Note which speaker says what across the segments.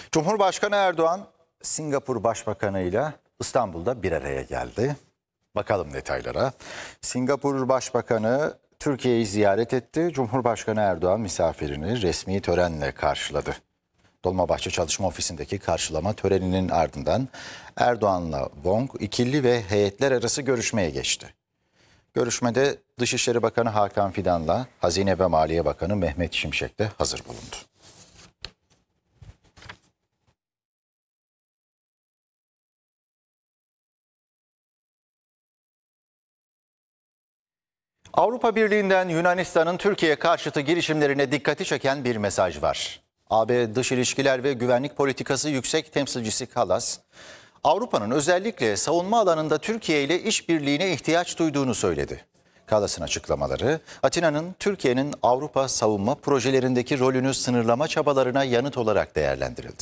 Speaker 1: Cumhurbaşkanı Erdoğan, Singapur Başbakanı ile İstanbul'da bir araya geldi. Bakalım detaylara. Singapur Başbakanı Türkiye'yi ziyaret etti. Cumhurbaşkanı Erdoğan misafirini resmi törenle karşıladı. Dolmabahçe Çalışma Ofisi'ndeki karşılama töreninin ardından Erdoğan'la Wong ikili ve heyetler arası görüşmeye geçti. Görüşmede Dışişleri Bakanı Hakan Fidan'la Hazine ve Maliye Bakanı Mehmet Şimşek de hazır bulundu. Avrupa Birliği'nden Yunanistan'ın Türkiye karşıtı girişimlerine dikkati çeken bir mesaj var. AB Dış İlişkiler ve Güvenlik Politikası Yüksek Temsilcisi Kallas, Avrupa'nın özellikle savunma alanında Türkiye ile işbirliğine ihtiyaç duyduğunu söyledi. Kallas'ın açıklamaları, Atina'nın Türkiye'nin Avrupa savunma projelerindeki rolünü sınırlama çabalarına yanıt olarak değerlendirildi.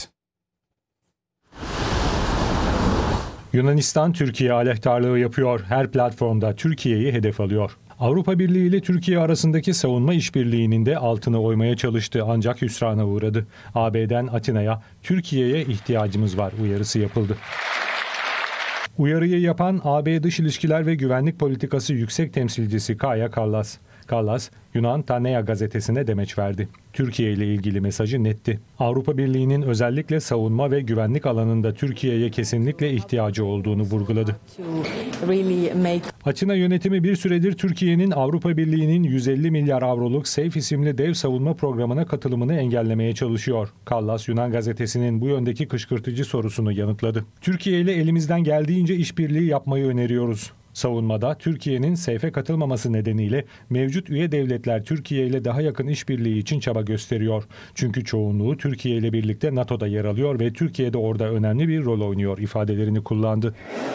Speaker 2: Yunanistan Türkiye aleyhtarlığı yapıyor. Her platformda Türkiye'yi hedef alıyor. Avrupa Birliği ile Türkiye arasındaki savunma işbirliğinin de altını oymaya çalıştı ancak hüsrana uğradı. AB'den Atina'ya Türkiye'ye ihtiyacımız var uyarısı yapıldı. Uyarıyı yapan AB Dış İlişkiler ve Güvenlik Politikası Yüksek Temsilcisi Kaja Kallas. Kallas, Yunan Tanea gazetesine demeç verdi. Türkiye ile ilgili mesajı netti. Avrupa Birliği'nin özellikle savunma ve güvenlik alanında Türkiye'ye kesinlikle ihtiyacı olduğunu vurguladı. Atina yönetimi bir süredir Türkiye'nin Avrupa Birliği'nin 150 milyar avroluk SAFE isimli dev savunma programına katılımını engellemeye çalışıyor. Kallas, Yunan gazetesinin bu yöndeki kışkırtıcı sorusunu yanıtladı. Türkiye ile elimizden geldiğince işbirliği yapmayı öneriyoruz. Savunmada Türkiye'nin SAFE'e katılmaması nedeniyle mevcut üye devletler Türkiye ile daha yakın işbirliği için çaba gösteriyor. Çünkü çoğunluğu Türkiye ile birlikte NATO'da yer alıyor ve Türkiye de orada önemli bir rol oynuyor ifadelerini kullandı.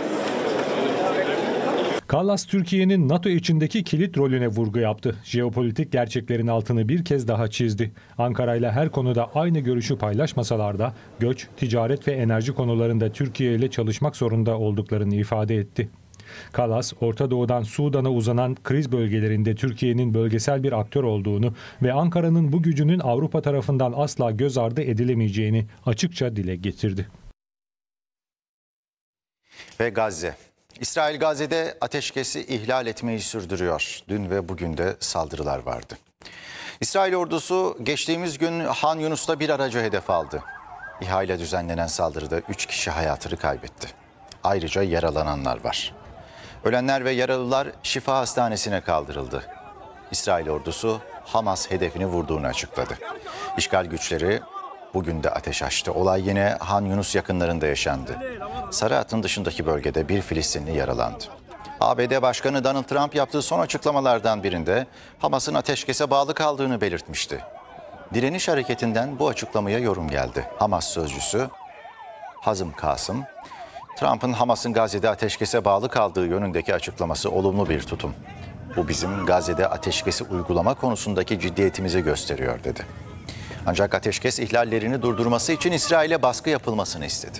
Speaker 2: Kallas, Türkiye'nin NATO içindeki kilit rolüne vurgu yaptı. Jeopolitik gerçeklerin altını bir kez daha çizdi. Ankara ile her konuda aynı görüşü paylaşmasalar da göç, ticaret ve enerji konularında Türkiye ile çalışmak zorunda olduklarını ifade etti. Kallas, Orta Doğu'dan Sudan'a uzanan kriz bölgelerinde Türkiye'nin bölgesel bir aktör olduğunu ve Ankara'nın bu gücünün Avrupa tarafından asla göz ardı edilemeyeceğini açıkça dile getirdi.
Speaker 1: Ve Gazze. İsrail Gazze'de ateşkesi ihlal etmeyi sürdürüyor. Dün ve bugün de saldırılar vardı. İsrail ordusu geçtiğimiz gün Han Yunus'ta bir aracı hedef aldı. İHA ile düzenlenen saldırıda 3 kişi hayatını kaybetti. Ayrıca yaralananlar var. Ölenler ve yaralılar Şifa Hastanesi'ne kaldırıldı. İsrail ordusu Hamas hedefini vurduğunu açıkladı. İşgal güçleri bugün de ateş açtı. Olay yine Han Yunus yakınlarında yaşandı. Sarı Hat'ın dışındaki bölgede bir Filistinli yaralandı. ABD Başkanı Donald Trump yaptığı son açıklamalardan birinde Hamas'ın ateşkese bağlı kaldığını belirtmişti. Direniş hareketinden bu açıklamaya yorum geldi. Hamas sözcüsü Hazım Kasım, Trump'ın Hamas'ın Gazze'de ateşkese bağlı kaldığı yönündeki açıklaması olumlu bir tutum. Bu bizim Gazze'de ateşkesi uygulama konusundaki ciddiyetimizi gösteriyor dedi. Ancak ateşkes ihlallerini durdurması için İsrail'e baskı yapılmasını istedi.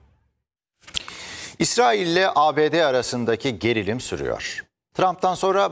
Speaker 1: İsrail ile ABD arasındaki gerilim sürüyor. Trump'tan sonra